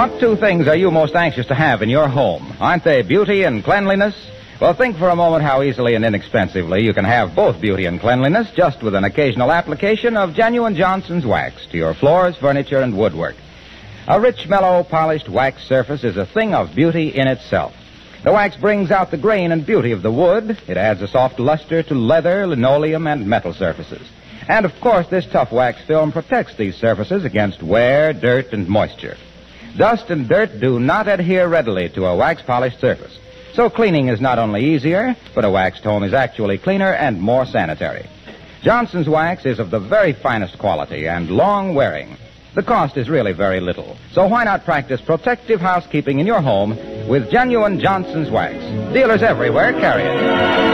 What two things are you most anxious to have in your home? Aren't they beauty and cleanliness? Well, think for a moment how easily and inexpensively you can have both beauty and cleanliness just with an occasional application of genuine Johnson's wax to your floors, furniture, and woodwork. A rich, mellow, polished wax surface is a thing of beauty in itself. The wax brings out the grain and beauty of the wood. It adds a soft luster to leather, linoleum, and metal surfaces. And, of course, this tough wax film protects these surfaces against wear, dirt, and moisture. Dust and dirt do not adhere readily to a wax-polished surface. So cleaning is not only easier, but a waxed home is actually cleaner and more sanitary. Johnson's wax is of the very finest quality and long-wearing. The cost is really very little. So why not practice protective housekeeping in your home with genuine Johnson's wax? Dealers everywhere carry it.